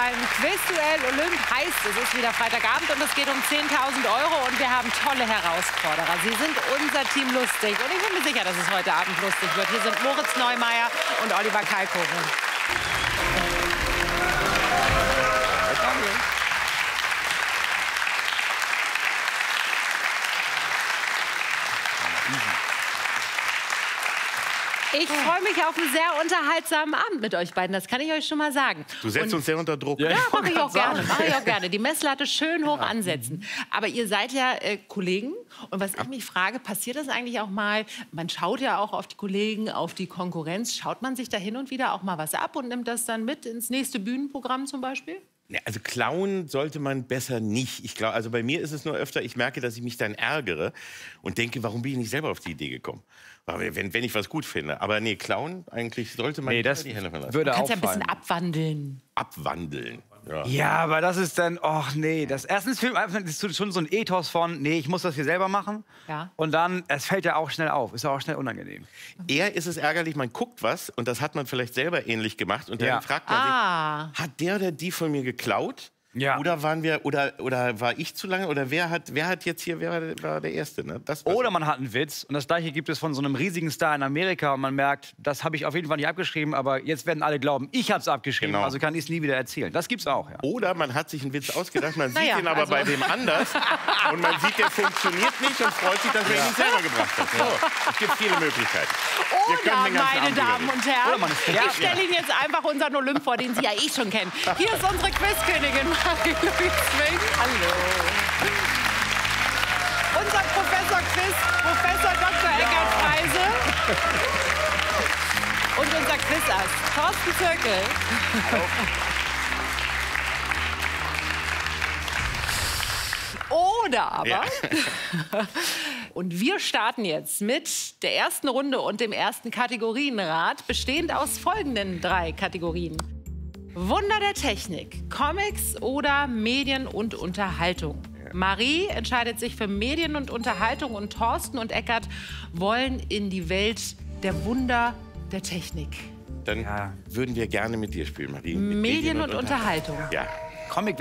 beim Quizduell Olymp heißt es ist wieder Freitagabend und es geht um 10.000 € und wir haben tolle Herausforderer. Sie sind unser Team lustig und ich bin mir sicher, dass es heute Abend lustig wird. Hier sind Moritz Neumeier und Oliver Kalkofe. Ich freue mich auf einen sehr unterhaltsamen Abend mit euch beiden, das kann ich euch schon mal sagen. Du setzt uns sehr unter Druck. Ja, mache ich auch gerne, mache ich auch gerne. Die Messlatte schön hoch ansetzen. Aber ihr seid ja Kollegen und was ich mich frage, passiert das eigentlich auch mal, man schaut ja auch auf die Kollegen, auf die Konkurrenz, schaut man sich da hin und wieder auch mal was ab und nimmt das dann mit ins nächste Bühnenprogramm zum Beispiel? Ja, also klauen sollte man besser nicht. Ich glaube, also bei mir ist es nur öfter, ich merke, dass ich mich dann ärgere und denke, warum bin ich nicht selber auf die Idee gekommen? Wenn ich was gut finde. Aber nee, klauen eigentlich sollte man nicht die Hände verlassen. Du kannst ja ein bisschen abwandeln. Abwandeln. Ja. Ja, aber das ist dann, ach nee, erstens ist schon so ein Ethos von, nee, ich muss das hier selber machen. Ja. Und dann, es fällt ja auch schnell auf, ist ja auch schnell unangenehm. Eher ist es ärgerlich, man guckt was und das hat man vielleicht selber ähnlich gemacht und dann fragt man sich, hat der oder die von mir geklaut? Ja. Oder war ich zu lange? Oder wer war der Erste? Ne? Oder man hat einen Witz und das Gleiche gibt es von so einem riesigen Star in Amerika und man merkt, das habe ich auf jeden Fall nicht abgeschrieben, aber jetzt werden alle glauben, ich habe es abgeschrieben, also kann ich es nie wieder erzählen. Das gibt's auch, ja. Oder man hat sich einen Witz ausgedacht, man sieht ihn aber bei dem anders und man sieht, der funktioniert nicht und freut sich, dass er ihn nicht selber gebracht hat. So, es gibt viele Möglichkeiten. Oder, meine Damen und Herren, ich stelle Ihnen jetzt einfach unseren Olymp vor, den Sie ja eh schon kennen. Hier ist unsere Quizkönigin Marie-Louise Zwing. Hallo. Unser Professor Quiz, Professor Dr. Eckart Freise. Und unser Quizass, Thorsten Zirkel. Oder aber, und wir starten jetzt mit der ersten Runde und dem ersten Kategorienrat, bestehend aus folgenden 3 Kategorien. Wunder der Technik, Comics oder Medien und Unterhaltung. Marie entscheidet sich für Medien und Unterhaltung und Thorsten und Eckart wollen in die Welt der Wunder der Technik. Dann würden wir gerne mit dir spielen, Marie. Medien und Unterhaltung. Ja. Comic